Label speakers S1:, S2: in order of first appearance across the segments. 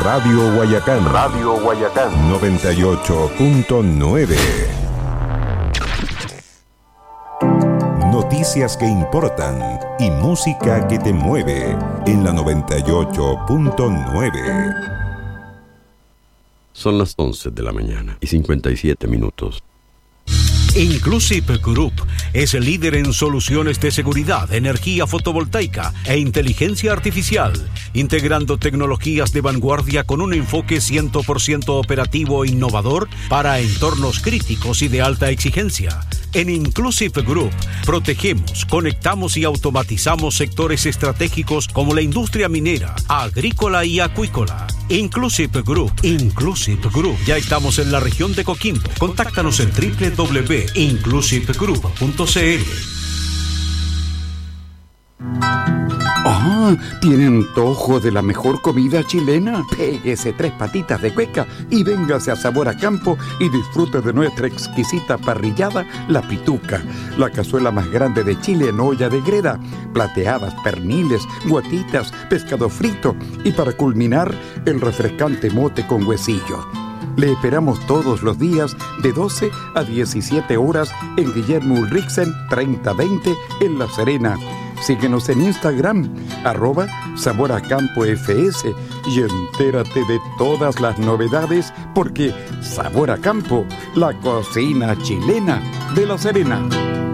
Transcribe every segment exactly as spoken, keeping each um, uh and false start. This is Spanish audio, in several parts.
S1: Radio Guayacán.
S2: Radio Guayacán.
S1: noventa y ocho punto nueve. Noticias que importan y música que te mueve en la noventa y ocho punto nueve.
S3: Son las once de la mañana y cincuenta y siete minutos.
S4: Inclusive Group es el líder en soluciones de seguridad, energía fotovoltaica e inteligencia artificial, integrando tecnologías de vanguardia con un enfoque cien por ciento operativo e innovador para entornos críticos y de alta exigencia. En Inclusive Group protegemos, conectamos y automatizamos sectores estratégicos como la industria minera, agrícola y acuícola. Inclusive Group, Inclusive Group. Ya estamos en la región de Coquimbo. Contáctanos en doble u doble u doble u punto inclusive group punto c l.
S5: ¡Ah! ¿Tiene antojo de la mejor comida chilena? Péguese tres patitas de cueca y véngase a Sabor a Campo y disfrute de nuestra exquisita parrillada, La Pituca, la cazuela más grande de Chile en olla de greda, plateadas, perniles, guatitas, pescado frito y para culminar, el refrescante mote con huesillo. Le esperamos todos los días de doce a diecisiete horas en Guillermo Ulriksen treinta veinte en La Serena. Síguenos en Instagram, arroba Sabor a Campo F S, y entérate de todas las novedades porque Sabor a Campo, la cocina chilena de La Serena.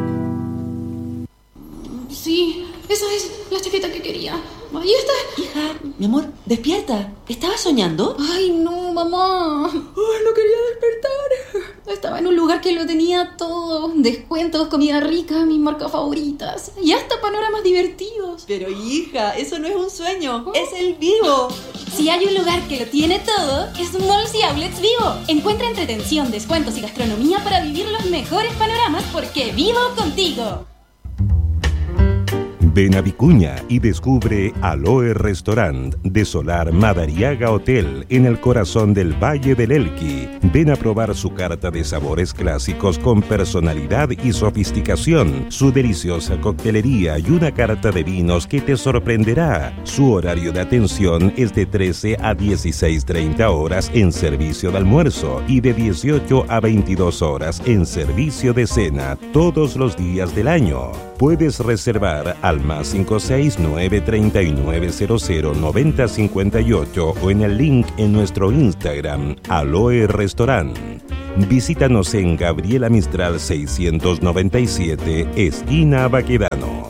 S6: Sí, esa es la chaqueta que quería. Ahí está.
S7: Hija, mi amor, despierta. ¿Estabas soñando?
S6: Ay, no, mamá. Ay, no quería despertar. Estaba en un lugar que lo tenía todo. Descuentos, comida rica, mis marcas favoritas. Y hasta panoramas divertidos.
S7: Pero hija, eso no es un sueño. ¿Oh? Es el Vivo.
S6: Si hay un lugar que lo tiene todo, es Malls y Outlets Vivo. Encuentra entretención, descuentos y gastronomía para vivir los mejores panoramas porque vivo contigo.
S1: Ven a Vicuña y descubre Aloe Restaurant de Solar Madariaga Hotel en el corazón del Valle del Elqui. Ven a probar su carta de sabores clásicos con personalidad y sofisticación, su deliciosa coctelería y una carta de vinos que te sorprenderá. Su horario de atención es de trece a dieciséis treinta horas en servicio de almuerzo y de dieciocho a veintidós horas en servicio de cena todos los días del año. Puedes reservar al más cinco seis nueve tres nueve cero cero nueve cero cinco ocho o en el link en nuestro Instagram, Aloe Restaurant. Visítanos en Gabriela Mistral seiscientos noventa y siete, esquina Baquedano.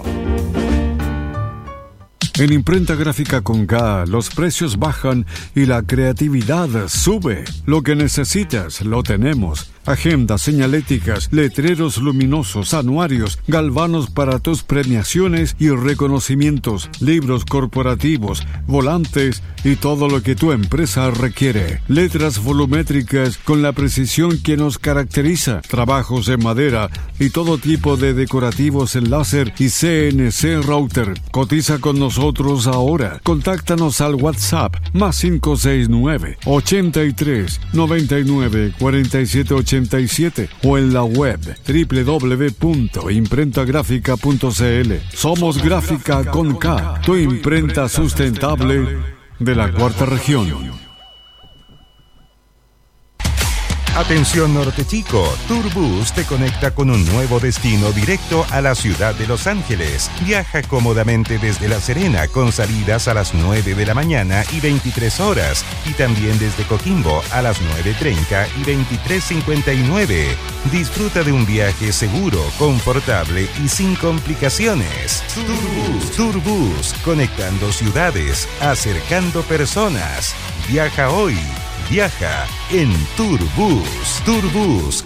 S8: En Imprenta Gráfica con K, los precios bajan y la creatividad sube. Lo que necesitas, lo tenemos. Agendas señaléticas, letreros luminosos, anuarios, galvanos para tus premiaciones y reconocimientos, libros corporativos, volantes y todo lo que tu empresa requiere. Letras volumétricas con la precisión que nos caracteriza, trabajos en madera y todo tipo de decorativos en láser y C N C router. Cotiza con nosotros ahora. Contáctanos al WhatsApp más cinco seis nueve, ochenta y tres, noventa y nueve, cuarenta y siete ochenta y siete o en la web doble u doble u doble u punto imprenta gráfica punto c l. Somos Gráfica con K, tu imprenta sustentable de la cuarta región.
S1: Atención Norte Chico, Turbus te conecta con un nuevo destino directo a la ciudad de Los Ángeles. Viaja cómodamente desde La Serena con salidas a las nueve de la mañana y veintitrés horas y también desde Coquimbo a las nueve treinta y veintitrés cincuenta y nueve. Disfruta de un viaje seguro, confortable y sin complicaciones. Turbus, Turbus, conectando ciudades, acercando personas. Viaja hoy. Viaja en Turbus. Turbus.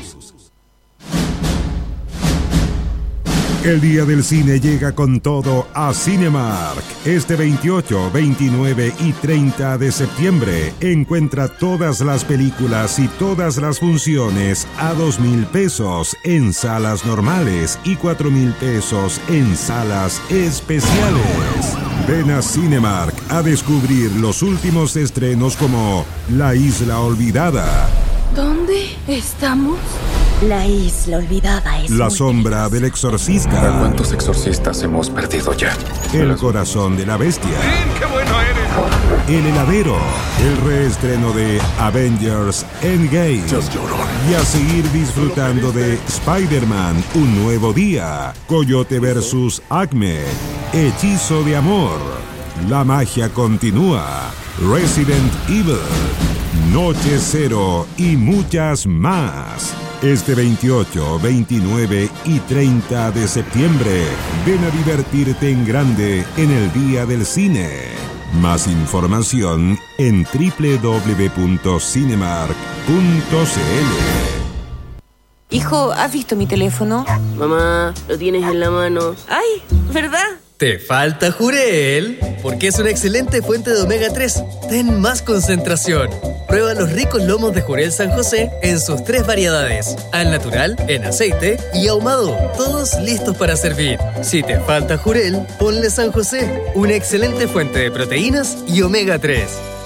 S1: El Día del Cine llega con todo a Cinemark. Este veintiocho, veintinueve y treinta de septiembre encuentra todas las películas y todas las funciones a dos mil pesos en salas normales y cuatro mil pesos en salas especiales. Ven a Cinemark a descubrir los últimos estrenos como La Isla Olvidada.
S6: ¿Dónde estamos?
S9: La Isla Olvidada es
S1: La Sombra del Exorcista.
S10: ¿Cuántos exorcistas hemos perdido ya?
S1: El Corazón de la Bestia.
S10: ¡Qué bueno eres!
S1: El Heladero, el reestreno de Avengers Endgame. Y a seguir disfrutando de Spider-Man, Un Nuevo Día, Coyote versus Acme, Hechizo de Amor, La Magia Continúa, Resident Evil, Noche Cero y muchas más. Este veintiocho, veintinueve y treinta de septiembre, ven a divertirte en grande en el Día del Cine. Más información en doble u doble u doble u punto cinemark punto c l.
S2: Hijo, ¿has visto mi teléfono?
S10: Mamá, lo tienes en la mano.
S2: ¡Ay! ¿Verdad?
S11: Te falta Jurel, porque es una excelente fuente de omega tres. Ten más concentración. Prueba los ricos lomos de Jurel San José en sus tres variedades: al natural, en aceite y ahumado, todos listos para servir. Si te falta Jurel, ponle San José, una excelente fuente de proteínas y omega tres.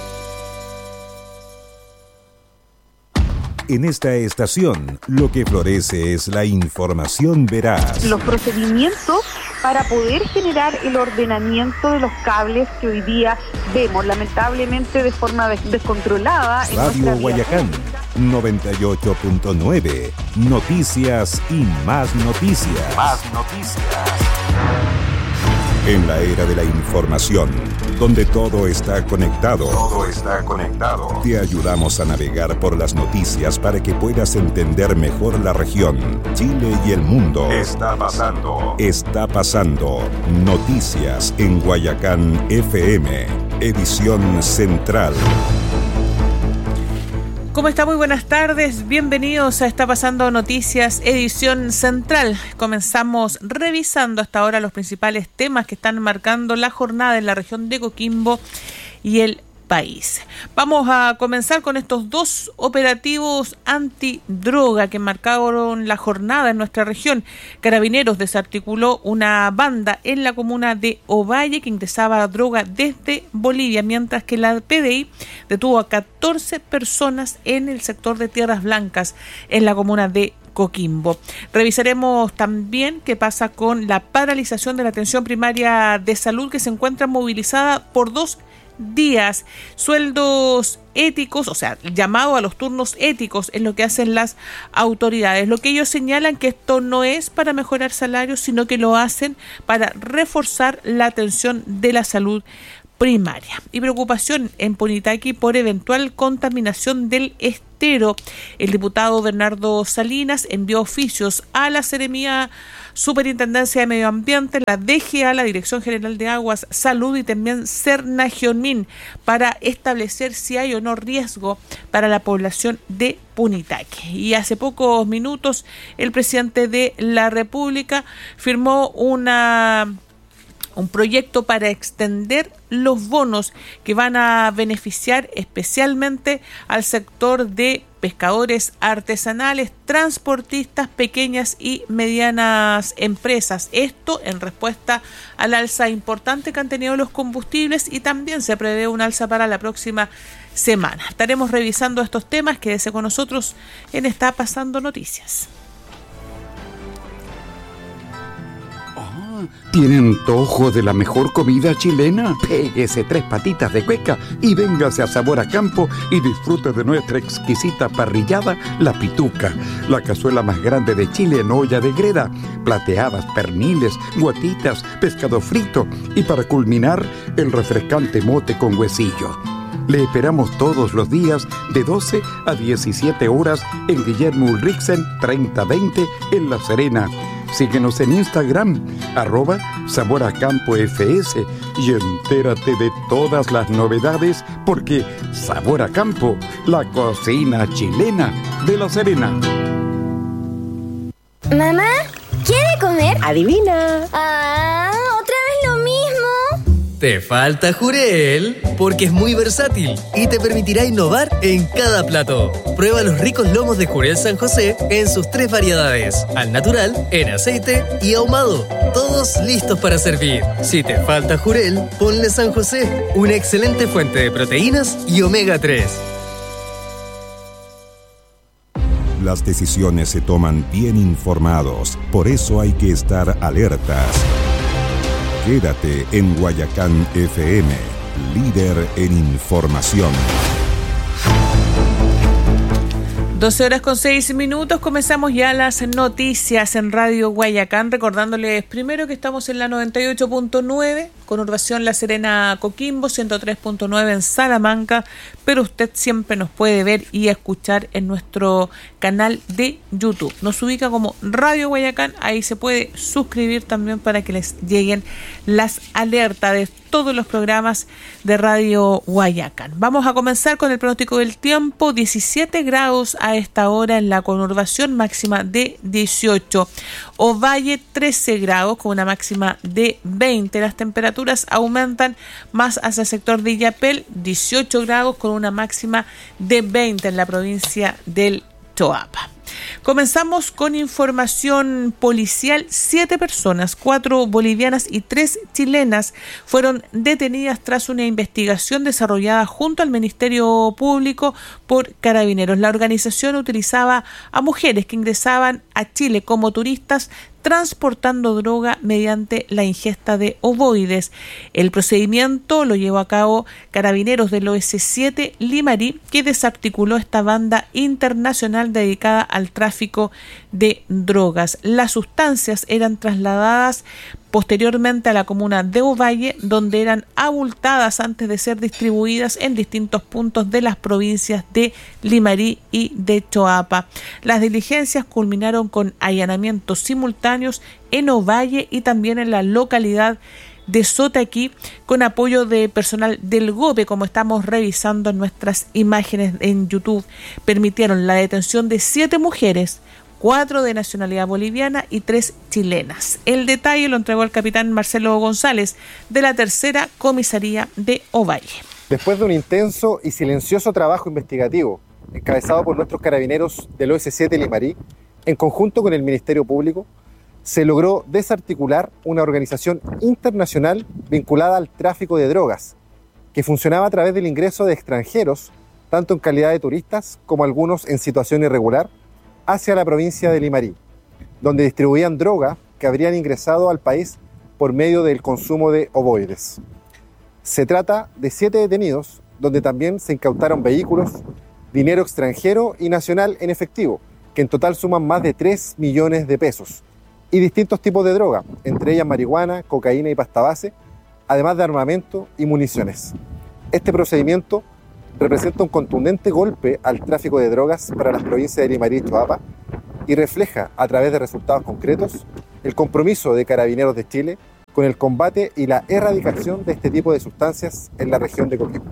S1: En esta estación, lo que florece es la información veraz.
S12: Los procedimientos para poder generar el ordenamiento de los cables que hoy día vemos, lamentablemente de forma des- descontrolada.
S1: Radio Guayacán, noventa y ocho punto nueve. Noticias y más noticias. Más noticias. En la era de la información, donde todo está conectado. Todo está conectado. Te ayudamos a navegar por las noticias para que puedas entender mejor la región, Chile y el mundo. Está pasando. Está pasando. Noticias en Guayacán F M, edición central.
S13: ¿Cómo está? Muy buenas tardes, bienvenidos a Está Pasando Noticias, edición central. Comenzamos revisando hasta ahora los principales temas que están marcando la jornada en la región de Coquimbo y el país. Vamos a comenzar con estos dos operativos antidroga que marcaron la jornada en nuestra región. Carabineros desarticuló una banda en la comuna de Ovalle que ingresaba droga desde Bolivia, mientras que la P D I detuvo a catorce personas en el sector de Tierras Blancas en la comuna de Coquimbo. Revisaremos también qué pasa con la paralización de la atención primaria de salud que se encuentra movilizada por dos días. Sueldos éticos, o sea, llamado a los turnos éticos es lo que hacen las autoridades. Lo que ellos señalan que esto no es para mejorar salarios, sino que lo hacen para reforzar la atención de la salud primaria. Y preocupación en Punitaqui por eventual contaminación del estero. El diputado Bernardo Salinas envió oficios a la Seremía Superintendencia de Medio Ambiente, la D G A, la Dirección General de Aguas, Salud y también Cernagiomín para establecer si hay o no riesgo para la población de Punitaqui. Y hace pocos minutos el presidente de la República firmó una un proyecto para extender los bonos que van a beneficiar especialmente al sector de pescadores artesanales, transportistas, pequeñas y medianas empresas. Esto en respuesta al alza importante que han tenido los combustibles, y también se prevé un alza para la próxima semana. Estaremos revisando estos temas. Quédese con nosotros en Está Pasando Noticias.
S5: ¿Tiene antojo de la mejor comida chilena? Péguese tres patitas de cueca y véngase a Sabor a Campo y disfrute de nuestra exquisita parrillada, La Pituca, la cazuela más grande de Chile en olla de greda, plateadas, perniles, guatitas, pescado frito y para culminar, el refrescante mote con huesillo. Le esperamos todos los días de doce a diecisiete horas en Guillermo Ulrichsen treinta veinte en La Serena. Síguenos en Instagram, arroba Sabor a Campo F S, y entérate de todas las novedades, porque Sabor a Campo, la cocina chilena de La Serena.
S14: Mamá, ¿quiere comer?
S2: Adivina.
S14: Ah, otra vez lo mismo.
S11: Te falta Jurel, porque es muy versátil y te permitirá innovar en cada plato. Prueba los ricos lomos de Jurel San José en sus tres variedades: al natural, en aceite y ahumado, todos listos para servir. Si te falta Jurel, ponle San José, una excelente fuente de proteínas y omega tres.
S1: Las decisiones se toman bien informados, por eso hay que estar alertas. Quédate en Guayacán F M, líder en información.
S13: doce horas con seis minutos, comenzamos ya las noticias en Radio Guayacán, recordándoles primero que estamos en la noventa y ocho punto nueve, conurbación La Serena Coquimbo, ciento tres punto nueve en Salamanca, pero usted siempre nos puede ver y escuchar en nuestro canal de YouTube. Nos ubica como Radio Guayacán, ahí se puede suscribir también para que les lleguen las alertas de todos los programas de Radio Guayacán. Vamos a comenzar con el pronóstico del tiempo. diecisiete grados a esta hora en la conurbación, máxima de dieciocho. Ovalle trece grados con una máxima de veinte. Las temperaturas aumentan más hacia el sector de Illapel, dieciocho grados con una máxima de veinte en la provincia del Choapa. Comenzamos con información policial. Siete personas, cuatro bolivianas y tres chilenas, fueron detenidas tras una investigación desarrollada junto al Ministerio Público por Carabineros. La organización utilizaba a mujeres que ingresaban a Chile como turistas transportando droga mediante la ingesta de ovoides. El procedimiento lo llevó a cabo Carabineros del O S siete Limarí, que desarticuló esta banda internacional dedicada al tráfico de drogas. Las sustancias eran trasladadas posteriormente a la comuna de Ovalle, donde eran abultadas antes de ser distribuidas en distintos puntos de las provincias de Limarí y de Choapa. Las diligencias culminaron con allanamientos simultáneos en Ovalle y también en la localidad de Sotaquí, con apoyo de personal del GOPE, como estamos revisando en nuestras imágenes en YouTube. Permitieron la detención de siete mujeres, cuatro de nacionalidad boliviana y tres chilenas. El detalle lo entregó el capitán Marcelo González de la tercera comisaría de Ovalle.
S15: Después de un intenso y silencioso trabajo investigativo encabezado por nuestros carabineros del O S siete Limarí, en conjunto con el Ministerio Público, se logró desarticular una organización internacional vinculada al tráfico de drogas, que funcionaba a través del ingreso de extranjeros, tanto en calidad de turistas como algunos en situación irregular, hacia la provincia de Limarí, donde distribuían droga que habrían ingresado al país por medio del consumo de ovoides. Se trata de siete detenidos, donde también se incautaron vehículos, dinero extranjero y nacional en efectivo, que en total suman más de tres millones de pesos, y distintos tipos de droga, entre ellas marihuana, cocaína y pasta base, además de armamento y municiones. Este procedimiento representa un contundente golpe al tráfico de drogas para las provincias de Limarí y Choapa y refleja, a través de resultados concretos, el compromiso de Carabineros de Chile con el combate y la erradicación de este tipo de sustancias en la región de Coquimbo.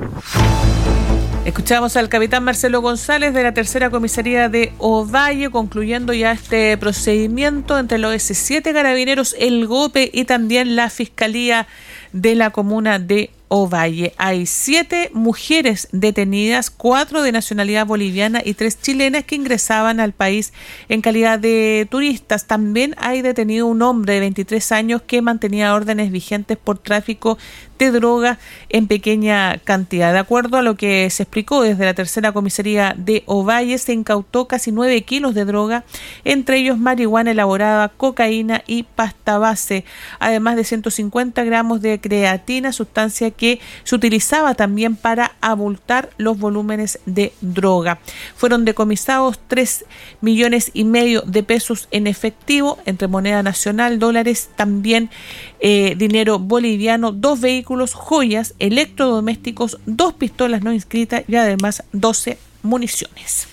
S13: Escuchamos al capitán Marcelo González de la tercera comisaría de Ovalle, concluyendo ya este procedimiento entre el O S siete Carabineros, el GOPE y también la Fiscalía de la comuna de Ovalle. Hay siete mujeres detenidas, cuatro de nacionalidad boliviana y tres chilenas que ingresaban al país en calidad de turistas. También hay detenido un hombre de veintitrés años que mantenía órdenes vigentes por tráfico de droga en pequeña cantidad. De acuerdo a lo que se explicó desde la tercera comisaría de Ovalle, se incautó casi nueve kilos de droga, entre ellos marihuana elaborada, cocaína y pasta base, además de ciento cincuenta gramos de creatina, sustancia que se utilizaba también para abultar los volúmenes de droga. Fueron decomisados tres millones y medio de pesos en efectivo, entre moneda nacional, dólares, también eh, dinero boliviano, dos vehículos, joyas, electrodomésticos, dos pistolas no inscritas y además doce municiones.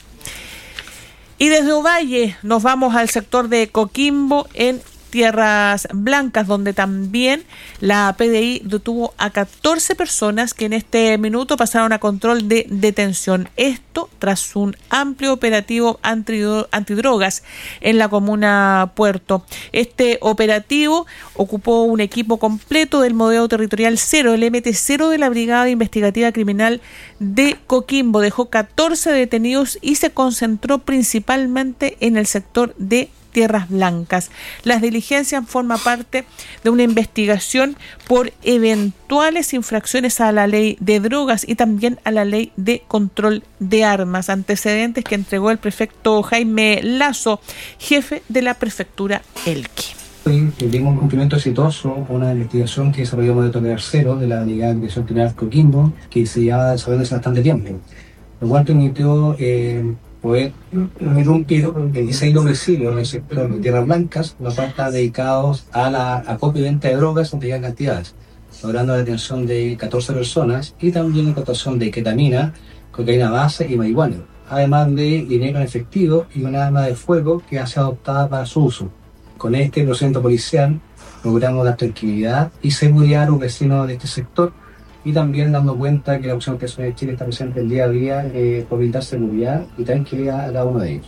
S13: Y desde Ovalle nos vamos al sector de Coquimbo, en Tierras Blancas, donde también la P D I detuvo a catorce personas que en este minuto pasaron a control de detención. Esto tras un amplio operativo antidrogas en la comuna Puerto. Este operativo ocupó un equipo completo del Modelo Territorial Cero, el M T cero de la Brigada Investigativa Criminal de Coquimbo. Dejó catorce detenidos y se concentró principalmente en el sector de Tierras Blancas. Las diligencias forman parte de una investigación por eventuales infracciones a la ley de drogas y también a la ley de control de armas, antecedentes que entregó el prefecto Jaime Lazo, jefe de la prefectura Elqui.
S16: Hoy tuvimos un cumplimiento exitoso, una investigación que desarrolló Monitorear Cero de la Brigada de Investigación Criminal Coquimbo, que se llevaba desarrollando hace bastante tiempo, lo cual permitió eh, poder interrumpir dieciséis domicilios en el sector de Tierras Blancas, los cuales están dedicados a la acopio y venta de drogas en pequeñas cantidades, logrando la detención de catorce personas y también la incautación de ketamina, cocaína base y marihuana, además de dinero en efectivo y una arma de fuego que ha sido adoptada para su uso. Con este procedimiento policial logramos dar tranquilidad y seguridad a los vecinos de este sector y también dando cuenta que la Opción Personal de Chile está presente el día a día eh, por brindar seguridad y tranquilidad a cada uno de ellos.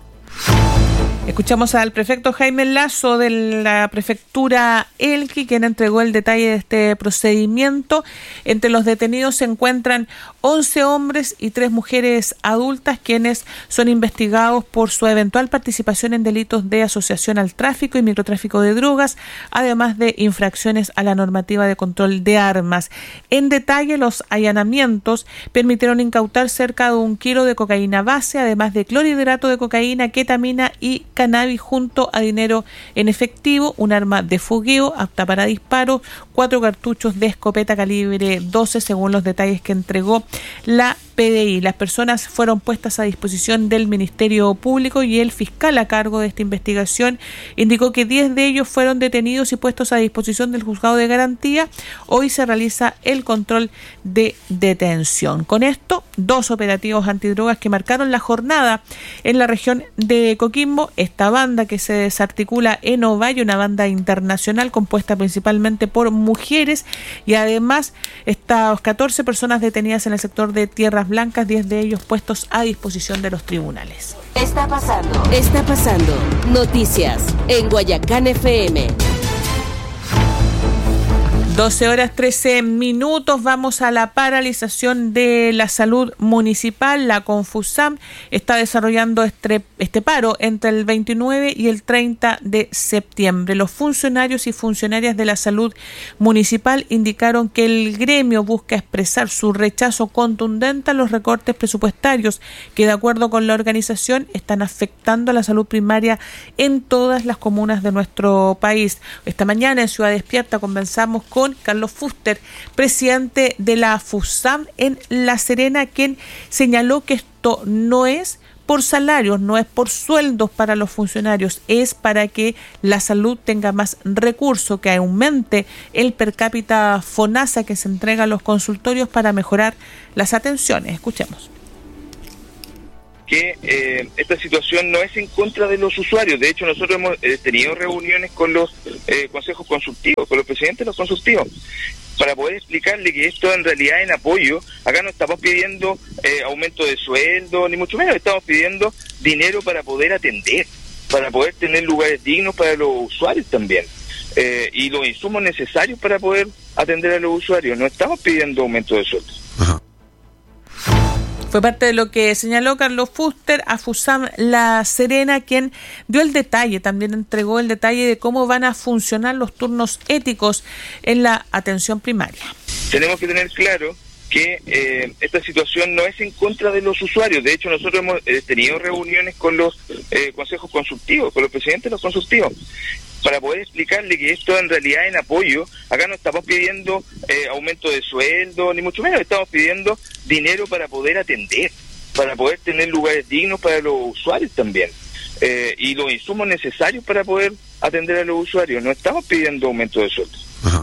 S13: Escuchamos al prefecto Jaime Lazo de la prefectura Elqui, quien entregó el detalle de este procedimiento. Entre los detenidos se encuentran once hombres y tres mujeres adultas, quienes son investigados por su eventual participación en delitos de asociación al tráfico y microtráfico de drogas, además de infracciones a la normativa de control de armas. En detalle, los allanamientos permitieron incautar cerca de un kilo de cocaína base, además de clorhidrato de cocaína, ketamina y cannabis, junto a dinero en efectivo, un arma de fogueo apta para disparos, cuatro cartuchos de escopeta calibre doce, según los detalles que entregó la P D I. Las personas fueron puestas a disposición del Ministerio Público y el fiscal a cargo de esta investigación indicó que diez de ellos fueron detenidos y puestos a disposición del juzgado de garantía. Hoy se realiza el control de detención. Con esto, dos operativos antidrogas que marcaron la jornada en la región de Coquimbo. Esta banda que se desarticula en Ovalle, una banda internacional compuesta principalmente por mujeres, y además estas catorce personas detenidas en el sector de Tierras Blancas, diez de ellos puestos a disposición de los tribunales.
S17: Está pasando, está pasando. Noticias en Guayacán F M.
S13: doce horas trece minutos, vamos a la paralización de la salud municipal. La Confusam está desarrollando este, este paro entre el veintinueve y el treinta de septiembre. Los funcionarios y funcionarias de la salud municipal indicaron que el gremio busca expresar su rechazo contundente a los recortes presupuestarios que, de acuerdo con la organización, están afectando a la salud primaria en todas las comunas de nuestro país. Esta mañana en Ciudad Despierta conversamos con Carlos Fuster, presidente de la FUSAM en La Serena, quien señaló que esto no es por salarios, no es por sueldos para los funcionarios, es para que la salud tenga más recursos, que aumente el per cápita FONASA que se entrega a los consultorios para mejorar las atenciones. Escuchemos.
S18: Que eh, esta situación no es en contra de los usuarios. De hecho, nosotros hemos eh, tenido reuniones con los eh, consejos consultivos, con los presidentes de los consultivos, para poder explicarle que esto en realidad es en apoyo. Acá no estamos pidiendo eh, aumento de sueldo, ni mucho menos, estamos pidiendo dinero para poder atender, para poder tener lugares dignos para los usuarios también, eh, y los insumos necesarios para poder atender a los usuarios. No estamos pidiendo aumento de sueldo. Ajá.
S13: Fue parte de lo que señaló Carlos Fuster a FUSAM La Serena, quien dio el detalle, también entregó el detalle de cómo van a funcionar los turnos éticos en la atención primaria.
S18: Tenemos que tener claro que eh, esta situación no es en contra de los usuarios. De hecho, nosotros hemos eh, tenido reuniones con los eh, consejos consultivos, con los presidentes de los consultivos, para poder explicarle que esto en realidad es en apoyo. Acá no estamos pidiendo eh, aumento de sueldo, ni mucho menos, estamos pidiendo dinero para poder atender, para poder tener lugares dignos para los usuarios también, eh, y los insumos necesarios para poder atender a los usuarios. No estamos pidiendo aumento de sueldo. Ajá.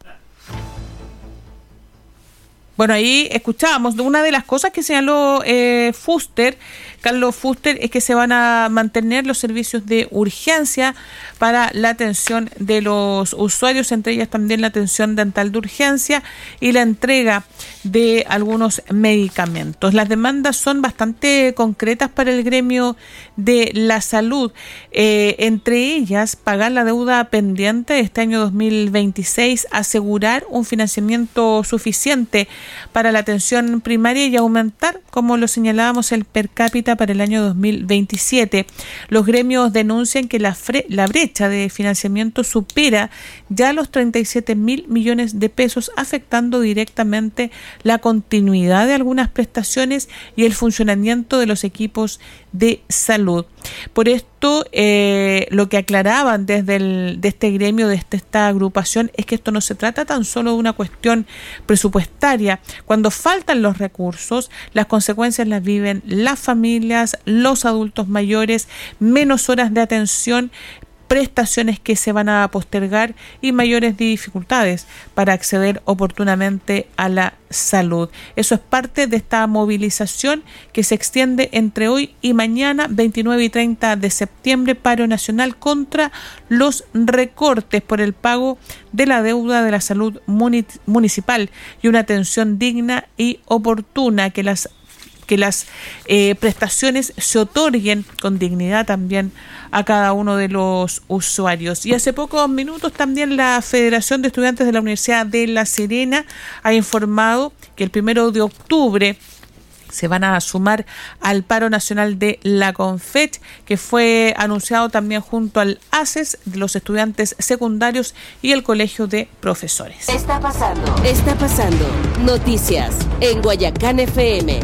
S13: Bueno, ahí escuchábamos, una de las cosas que señaló eh, Fuster, Carlos Fuster, es que se van a mantener los servicios de urgencia para la atención de los usuarios, entre ellas también la atención dental de urgencia y la entrega de algunos medicamentos. Las demandas son bastante concretas para el gremio de la salud, eh, entre ellas pagar la deuda pendiente de este año dos mil veintiséis, asegurar un financiamiento suficiente para la atención primaria y aumentar, como lo señalábamos, el per cápita para el año dos mil veintisiete. Los gremios denuncian que la, fre- la brecha de financiamiento supera ya los treinta y siete mil millones de pesos, afectando directamente la continuidad de algunas prestaciones y el funcionamiento de los equipos de salud. Por esto, esto, eh, lo que aclaraban desde el, de este gremio, desde esta agrupación, es que esto no se trata tan solo de una cuestión presupuestaria. Cuando faltan los recursos, las consecuencias las viven las familias, los adultos mayores, menos horas de atención, prestaciones que se van a postergar y mayores dificultades para acceder oportunamente a la salud. Eso es parte de esta movilización que se extiende entre hoy y mañana, veintinueve y treinta de septiembre, paro nacional contra los recortes por el pago de la deuda de la salud municipal y una atención digna y oportuna, que las que las eh, prestaciones se otorguen con dignidad también a cada uno de los usuarios. Y hace pocos minutos también la Federación de Estudiantes de la Universidad de La Serena ha informado que el primero de octubre se van a sumar al paro nacional de la CONFET, que fue anunciado también junto al ACES de los estudiantes secundarios y el Colegio de Profesores.
S17: Está pasando, está pasando. Noticias en Guayacán F M.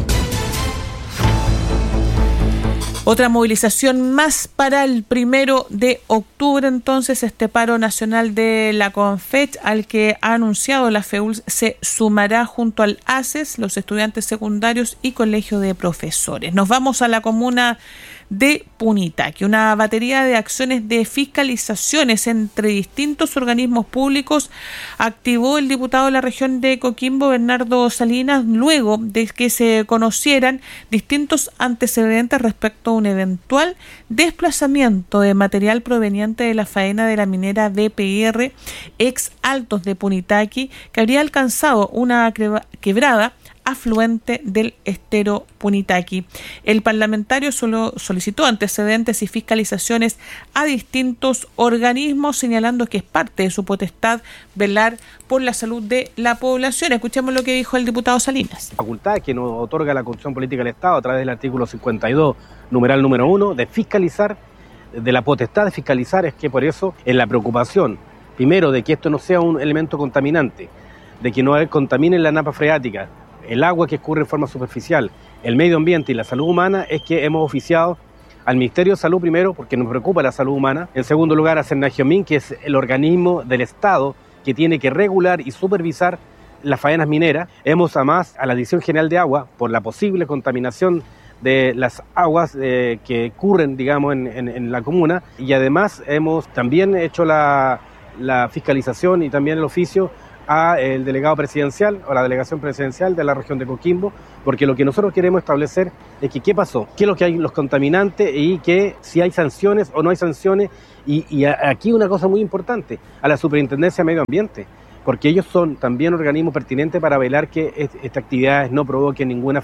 S13: Otra movilización más para el primero de octubre, entonces, este paro nacional de la CONFET al que ha anunciado la FEULS se sumará junto al ACES, los estudiantes secundarios y Colegio de Profesores. Nos vamos a la comuna de Punitaqui. Una batería de acciones de fiscalizaciones entre distintos organismos públicos activó el diputado de la región de Coquimbo, Bernardo Salinas, luego de que se conocieran distintos antecedentes respecto a un eventual desplazamiento de material proveniente de la faena de la minera B P R ex Altos de Punitaqui, que habría alcanzado una quebrada afluente del estero Punitaqui. El parlamentario solo solicitó antecedentes y fiscalizaciones a distintos organismos, señalando que es parte de su potestad velar por la salud de la población. Escuchemos lo que dijo el diputado Salinas.
S19: Facultad que nos otorga la Constitución Política del Estado a través del artículo cincuenta y dos, numeral número uno, de fiscalizar, de la potestad de fiscalizar. Es que por eso, en la preocupación, primero, de que esto no sea un elemento contaminante, de que no contamine la napa freática, el agua que escurre en forma superficial, el medio ambiente y la salud humana, es que hemos oficiado al Ministerio de Salud primero, porque nos preocupa la salud humana. En segundo lugar, a Cernagiomín, que es el organismo del Estado que tiene que regular y supervisar las faenas mineras. Hemos además a la Dirección General de Agua por la posible contaminación de las aguas eh, que ocurren, digamos, en, en, en la comuna. Y además hemos también hecho la, la fiscalización y también el oficio al delegado presidencial o la delegación presidencial de la región de Coquimbo, porque lo que nosotros queremos establecer es que qué pasó, qué es lo que hay los contaminantes y que si hay sanciones o no hay sanciones. Y, y aquí una cosa muy importante, a la Superintendencia de Medio Ambiente, porque ellos son también organismos pertinentes para velar que est- estas actividades no provoquen ninguna...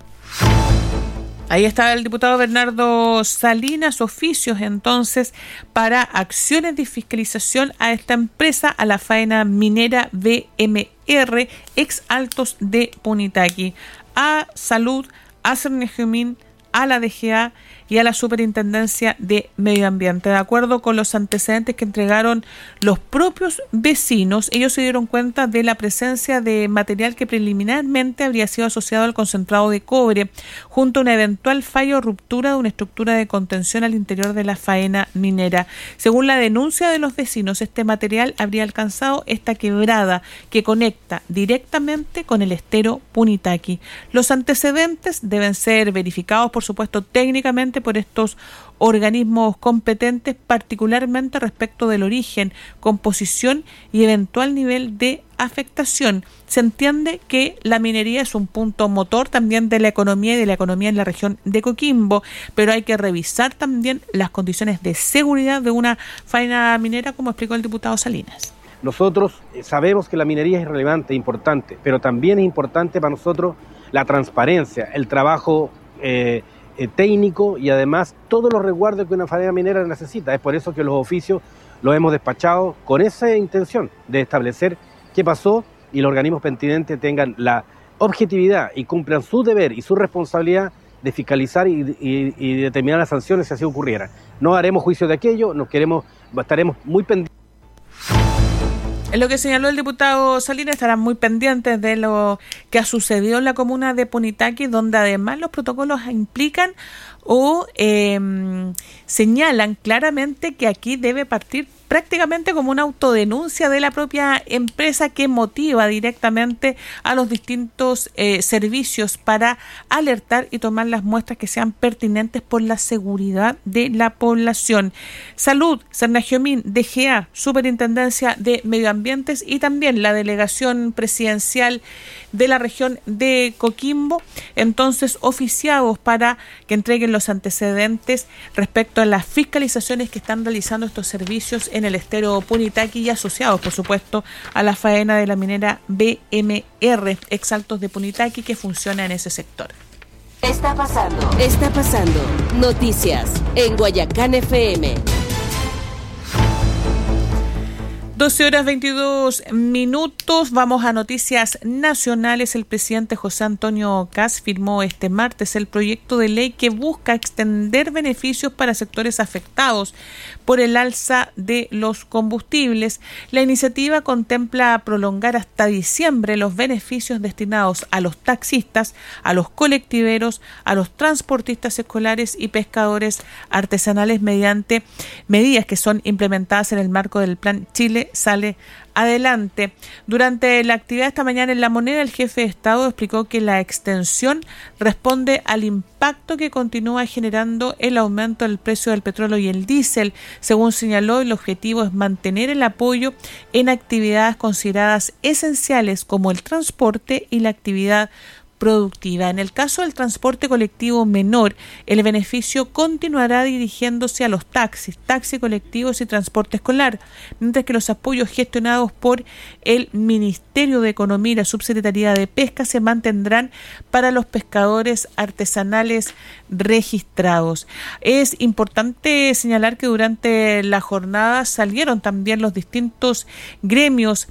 S13: Ahí está el diputado Bernardo Salinas, oficios entonces para acciones de fiscalización a esta empresa, a la faena minera B M R, ex Altos de Punitaqui, a Salud, a Cernagiomín, a la D G A y a la Superintendencia de Medio Ambiente. De acuerdo con los antecedentes que entregaron los propios vecinos, ellos se dieron cuenta de la presencia de material que preliminarmente habría sido asociado al concentrado de cobre, junto a una eventual falla o ruptura de una estructura de contención al interior de la faena minera. Según la denuncia de los vecinos, este material habría alcanzado esta quebrada que conecta directamente con el estero Punitaqui. Los antecedentes deben ser verificados, por supuesto, técnicamente por estos organismos competentes, particularmente respecto del origen, composición y eventual nivel de afectación. Se entiende que la minería es un punto motor también de la economía y de la economía en la región de Coquimbo, pero hay que revisar también las condiciones de seguridad de una faena minera, como explicó el diputado Salinas.
S19: Nosotros sabemos que la minería es relevante, importante, pero también es importante para nosotros la transparencia, el trabajo eh, Eh, técnico y además todos los resguardos que una faena minera necesita. Es por eso que los oficios los hemos despachado con esa intención de establecer qué pasó y los organismos pertinentes tengan la objetividad y cumplan su deber y su responsabilidad de fiscalizar y, y, y determinar las sanciones si así ocurriera. No haremos juicio de aquello, nos queremos, estaremos muy pendientes.
S13: En lo que señaló el diputado Salinas, estarán muy pendientes de lo que ha sucedido en la comuna de Punitaqui, donde además los protocolos implican o eh, señalan claramente que aquí debe partir prácticamente como una autodenuncia de la propia empresa que motiva directamente a los distintos eh, servicios para alertar y tomar las muestras que sean pertinentes por la seguridad de la población. Salud, Sernagiomín, D G A, Superintendencia de Medio Ambientes y también la Delegación Presidencial de la región de Coquimbo, entonces oficiados para que entreguen los antecedentes respecto a las fiscalizaciones que están realizando estos servicios en el estero Punitaqui y asociados, por supuesto, a la faena de la minera B M R, Exaltos de Punitaqui, que funciona en ese sector.
S17: Está pasando, está pasando. Noticias en Guayacán F M.
S13: doce horas veintidós minutos, vamos a noticias nacionales. El presidente José Antonio Kast firmó este martes el proyecto de ley que busca extender beneficios para sectores afectados por el alza de los combustibles. La iniciativa contempla prolongar hasta diciembre los beneficios destinados a los taxistas, a los colectiveros, a los transportistas escolares y pescadores artesanales mediante medidas que son implementadas en el marco del Plan Chile Sale Adelante. Durante la actividad esta mañana en La Moneda, el jefe de Estado explicó que la extensión responde al impacto que continúa generando el aumento del precio del petróleo y el diésel. Según señaló, el objetivo es mantener el apoyo en actividades consideradas esenciales como el transporte y la actividad productiva. En el caso del transporte colectivo menor, el beneficio continuará dirigiéndose a los taxis, taxis colectivos y transporte escolar, mientras que los apoyos gestionados por el Ministerio de Economía y la Subsecretaría de Pesca se mantendrán para los pescadores artesanales registrados. Es importante señalar que durante la jornada salieron también los distintos gremios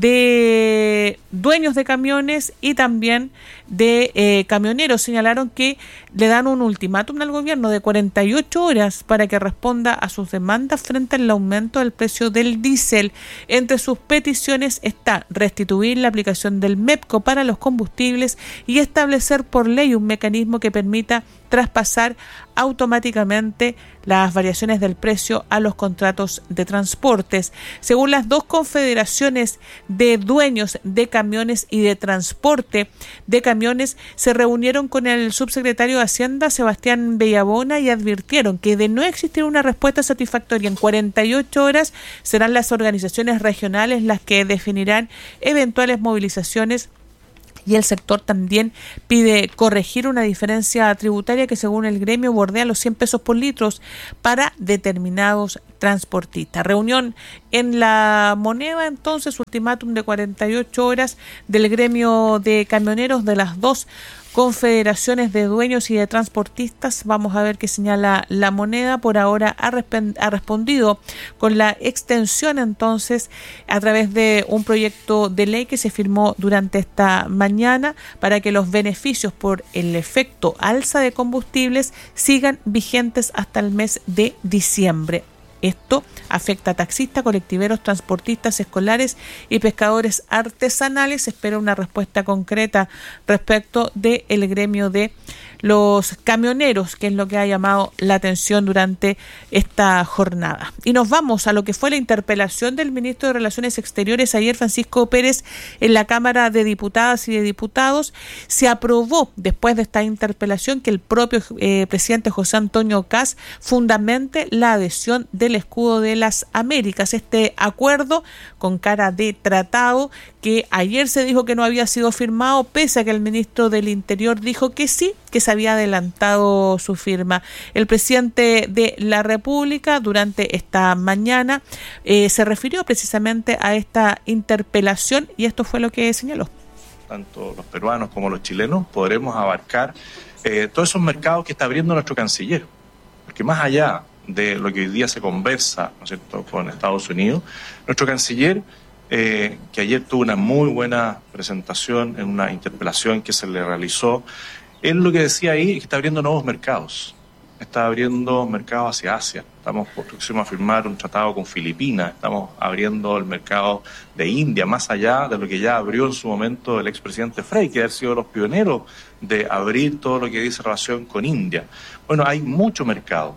S13: de dueños de camiones y también de eh, camioneros. Señalaron que le dan un ultimátum al gobierno de cuarenta y ocho horas para que responda a sus demandas frente al aumento del precio del diésel. Entre sus peticiones está restituir la aplicación del MEPCO para los combustibles y establecer por ley un mecanismo que permita traspasar automáticamente las variaciones del precio a los contratos de transportes. Según las dos confederaciones de dueños de camiones y de transporte de camiones, se reunieron con el subsecretario de Hacienda, Sebastián Bellabona, y advirtieron que de no existir una respuesta satisfactoria en cuarenta y ocho horas, serán las organizaciones regionales las que definirán eventuales movilizaciones. Y el sector también pide corregir una diferencia tributaria que, según el gremio, bordea los cien pesos por litro para determinados transportistas. Reunión en La Moneda, entonces, ultimátum de cuarenta y ocho horas del gremio de camioneros de las dos confederaciones de dueños y de transportistas. Vamos a ver qué señala La Moneda. Por ahora ha, resp- ha respondido con la extensión, entonces, a través de un proyecto de ley que se firmó durante esta mañana para que los beneficios por el efecto alza de combustibles sigan vigentes hasta el mes de diciembre. Esto afecta a taxistas, colectiveros, transportistas escolares y pescadores artesanales. Se espera una respuesta concreta respecto del gremio de los camioneros, que es lo que ha llamado la atención durante esta jornada. Y nos vamos a lo que fue la interpelación del ministro de Relaciones Exteriores ayer, Francisco Pérez, en la Cámara de Diputadas y de Diputados. Se aprobó, después de esta interpelación, que el propio eh, presidente José Antonio Kast fundamente la adhesión del escudo de las Américas, este acuerdo con cara de tratado que ayer se dijo que no había sido firmado, pese a que el ministro del Interior dijo que sí, que se había adelantado su firma. El presidente de la República durante esta mañana eh, se refirió precisamente a esta interpelación y esto fue lo que señaló.
S20: Tanto los peruanos como los chilenos podremos abarcar eh, todos esos mercados que está abriendo nuestro canciller, porque más allá de lo que hoy día se conversa, ¿no es cierto?, con Estados Unidos, nuestro canciller, eh, que ayer tuvo una muy buena presentación en una interpelación que se le realizó, él lo que decía ahí es que está abriendo nuevos mercados. está abriendo mercados hacia Asia. Estamos próximos a firmar un tratado con Filipinas. Estamos abriendo el mercado de India, más allá de lo que ya abrió en su momento el expresidente Frey, que ha sido los pioneros de abrir todo lo que dice relación con India. Bueno, hay mucho mercado.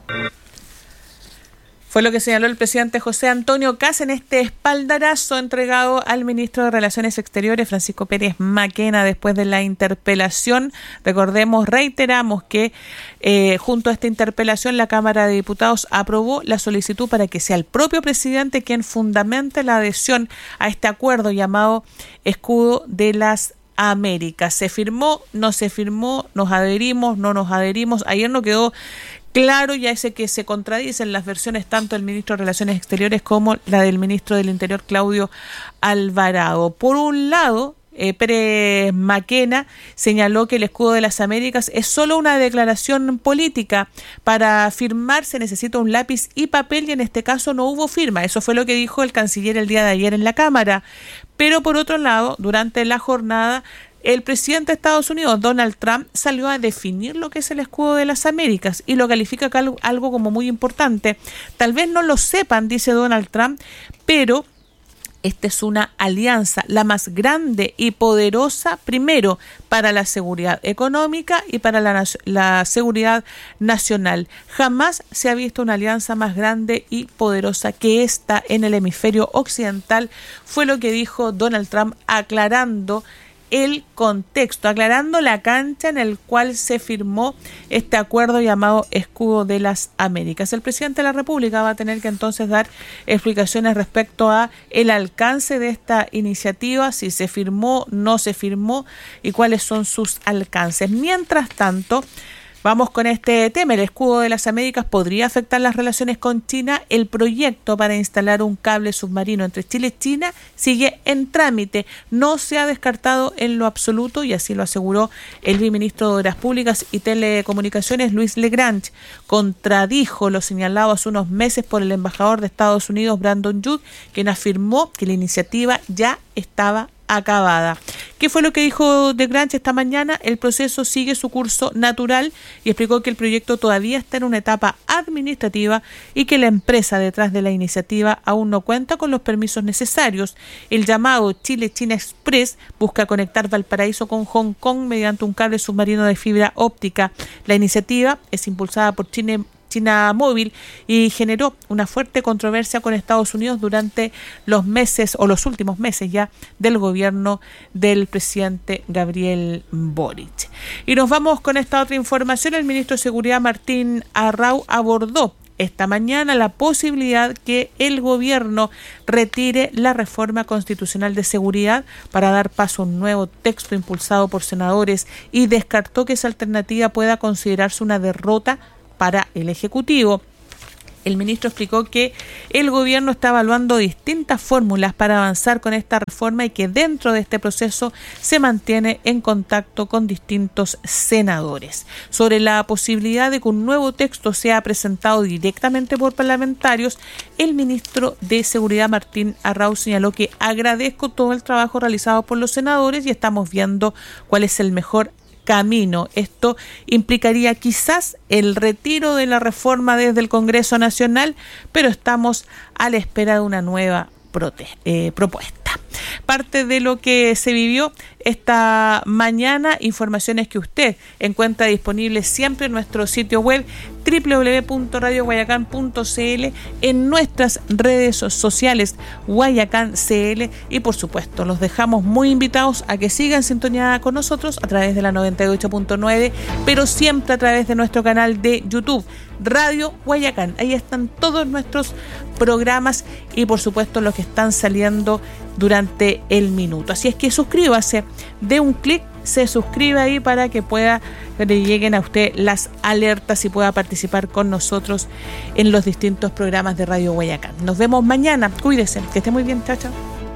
S13: Fue lo que señaló el presidente José Antonio Kast en este espaldarazo entregado al ministro de Relaciones Exteriores, Francisco Pérez Maquena, después de la interpelación. Recordemos, reiteramos que eh, junto a esta interpelación la Cámara de Diputados aprobó la solicitud para que sea el propio presidente quien fundamente la adhesión a este acuerdo llamado Escudo de las Américas. ¿Se firmó? ¿No se firmó? ¿Nos adherimos? ¿No nos adherimos? Ayer no quedó claro, ya ese que se contradicen las versiones tanto del ministro de Relaciones Exteriores como la del ministro del Interior, Claudio Alvarado. Por un lado, eh, Pérez Maquena señaló que el Escudo de las Américas es solo una declaración política. Para firmar se necesita un lápiz y papel y en este caso no hubo firma. Eso fue lo que dijo el canciller el día de ayer en la Cámara. Pero por otro lado, durante la jornada, el presidente de Estados Unidos, Donald Trump, salió a definir lo que es el Escudo de las Américas y lo califica algo como muy importante. Tal vez no lo sepan, dice Donald Trump, pero esta es una alianza, la más grande y poderosa, primero, para la seguridad económica y para la, la seguridad nacional. Jamás se ha visto una alianza más grande y poderosa que esta en el hemisferio occidental, fue lo que dijo Donald Trump, aclarando el contexto, aclarando la cancha en el cual se firmó este acuerdo llamado Escudo de las Américas. El presidente de la República va a tener que entonces dar explicaciones respecto a el alcance de esta iniciativa, si se firmó, no se firmó y cuáles son sus alcances. Mientras tanto, vamos con este tema. El Escudo de las Américas podría afectar las relaciones con China. El proyecto para instalar un cable submarino entre Chile y China sigue en trámite. No se ha descartado en lo absoluto y así lo aseguró el viceministro de Obras Públicas y Telecomunicaciones, Luis Legrange. Contradijo lo señalado hace unos meses por el embajador de Estados Unidos, Brandon Young, quien afirmó que la iniciativa ya estaba acabada. ¿Qué fue lo que dijo Legrange esta mañana? El proceso sigue su curso natural y explicó que el proyecto todavía está en una etapa administrativa y que la empresa detrás de la iniciativa aún no cuenta con los permisos necesarios. El llamado Chile-China Express busca conectar Valparaíso con Hong Kong mediante un cable submarino de fibra óptica. La iniciativa es impulsada por China China Móvil y generó una fuerte controversia con Estados Unidos durante los meses o los últimos meses ya del gobierno del presidente Gabriel Boric. Y nos vamos con esta otra información. El ministro de Seguridad, Martín Arrau, abordó esta mañana la posibilidad que el gobierno retire la reforma constitucional de seguridad para dar paso a un nuevo texto impulsado por senadores y descartó que esa alternativa pueda considerarse una derrota para el Ejecutivo. El ministro explicó que el gobierno está evaluando distintas fórmulas para avanzar con esta reforma y que dentro de este proceso se mantiene en contacto con distintos senadores. Sobre la posibilidad de que un nuevo texto sea presentado directamente por parlamentarios, el ministro de Seguridad, Martín Arrau, señaló que agradezco todo el trabajo realizado por los senadores y estamos viendo cuál es el mejor camino. Esto implicaría quizás el retiro de la reforma desde el Congreso Nacional, pero estamos a la espera de una nueva prote- eh, propuesta. Parte de lo que se vivió esta mañana, informaciones que usted encuentra disponibles siempre en nuestro sitio web doble u doble u doble u punto radio guayacán punto c l, en nuestras redes sociales Guayacán C L y por supuesto los dejamos muy invitados a que sigan sintonía con nosotros a través de la noventa y ocho punto nueve, pero siempre a través de nuestro canal de YouTube Radio Guayacán. Ahí están todos nuestros programas y por supuesto los que están saliendo durante el minuto. Así es que suscríbase, dé un clic, se suscribe ahí para que pueda que le lleguen a usted las alertas y pueda participar con nosotros en los distintos programas de Radio Guayacán. Nos vemos mañana, cuídese, que esté muy bien, chao, chao.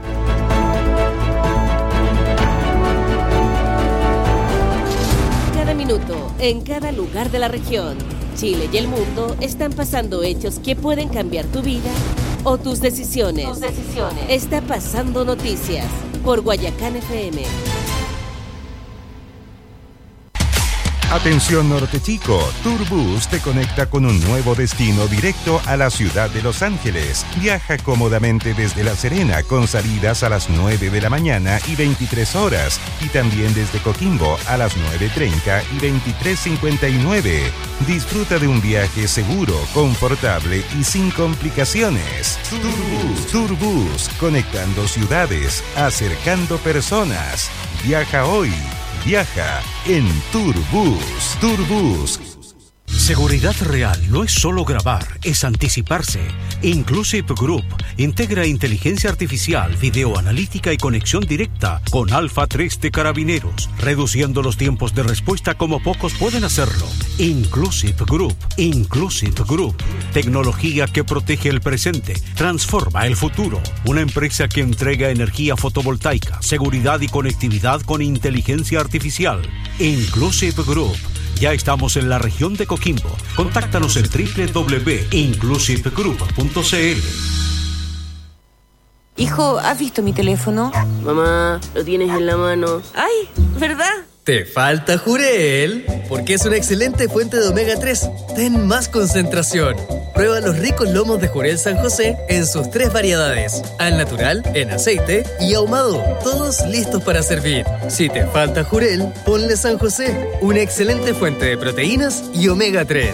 S17: Cada minuto, en cada lugar de la región, Chile y el mundo están pasando hechos que pueden cambiar tu vida o tus decisiones. Tus decisiones. Está pasando noticias por Guayacán F M.
S1: Atención Norte Chico, Turbus te conecta con un nuevo destino directo a la ciudad de Los Ángeles. Viaja cómodamente desde La Serena con salidas a las nueve de la mañana y veintitrés horas y también desde Coquimbo a las nueve treinta y veintitrés cincuenta y nueve. Disfruta de un viaje seguro, confortable y sin complicaciones. Turbus, Turbus, conectando ciudades, acercando personas. Viaja hoy. Viaja en Turbus. Turbus.
S4: Seguridad real no es solo grabar, es anticiparse. Inclusive Group integra inteligencia artificial, videoanalítica y conexión directa con Alfa tres de Carabineros, reduciendo los tiempos de respuesta como pocos pueden hacerlo. Inclusive Group. Inclusive Group. Tecnología que protege el presente, transforma el futuro. Una empresa que entrega energía fotovoltaica, seguridad y conectividad con inteligencia artificial. Inclusive Group. Ya estamos en la región de Coquimbo. Contáctanos en doble u doble u doble u punto inclusive group punto c l.
S2: Hijo, ¿has visto mi teléfono?
S10: Mamá, lo tienes en la mano.
S2: ¡Ay! ¿Verdad?
S11: ¿Te falta Jurel? Porque es una excelente fuente de omega tres. Ten más concentración. Prueba los ricos lomos de Jurel San José en sus tres variedades. Al natural, en aceite y ahumado. Todos listos para servir. Si te falta Jurel, ponle San José. Una excelente fuente de proteínas y omega tres.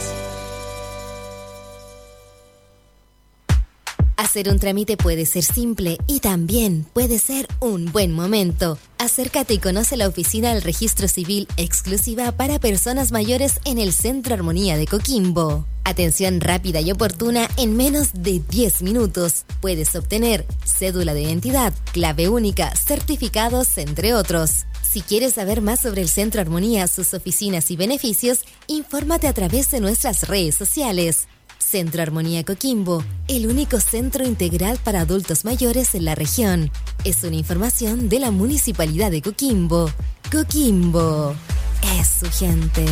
S21: Hacer un trámite puede ser simple y también puede ser un buen momento. Acércate y conoce la oficina del Registro Civil exclusiva para personas mayores en el Centro Armonía de Coquimbo. Atención rápida y oportuna en menos de diez minutos. Puedes obtener cédula de identidad, clave única, certificados, entre otros. Si quieres saber más sobre el Centro Armonía, sus oficinas y beneficios, infórmate a través de nuestras redes sociales. Centro Armonía Coquimbo, el único centro integral para adultos mayores en la región. Es una información de la Municipalidad de Coquimbo. Coquimbo es su gente.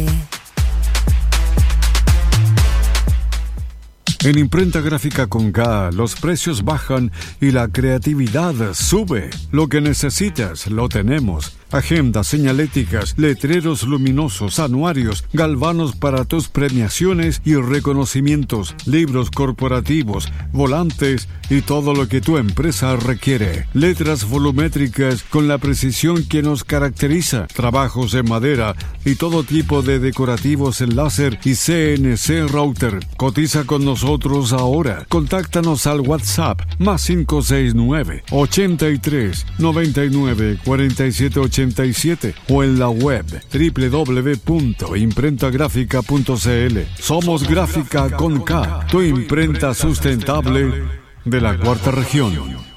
S8: En Imprenta Gráfica con K, los precios bajan y la creatividad sube. Lo que necesitas, lo tenemos. Agendas señaléticas, letreros luminosos, anuarios, galvanos para tus premiaciones y reconocimientos, libros corporativos, volantes y todo lo que tu empresa requiere. Letras volumétricas con la precisión que nos caracteriza, trabajos en madera y todo tipo de decorativos en láser y C N C router. Cotiza con nosotros ahora. Contáctanos al WhatsApp más cinco seis nueve, ochenta y tres, noventa y nueve, cuarenta y siete ochenta y siete o en la web doble u doble u doble u punto imprenta gráfica punto c l. Somos Gráfica con K, tu imprenta sustentable de la cuarta región.